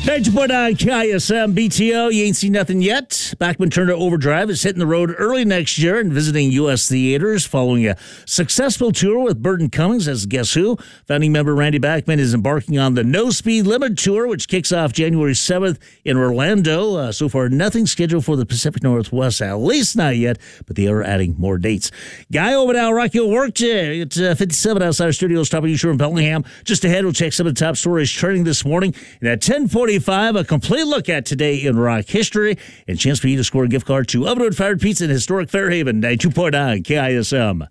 Thanks to put on KISM BTO. You ain't seen nothing yet. Bachman Turner Overdrive is hitting the road early next year and visiting U.S. theaters following a successful tour with Burton Cummings as Guess Who. Founding member Randy Bachman is embarking on the No Speed Limit Tour, which kicks off January 7th in Orlando. So far, nothing scheduled for the Pacific Northwest, at least not yet, but they are adding more dates. Guy over now, Rocky worked at 57 outside our studios, top of you, in Bellingham. Just ahead, we'll check some of the top stories trending this morning. And at 10:45, a complete look at today in rock history, and a chance for you to score a gift card to Oven Fired Pizza in historic Fairhaven, 92.9 KISM.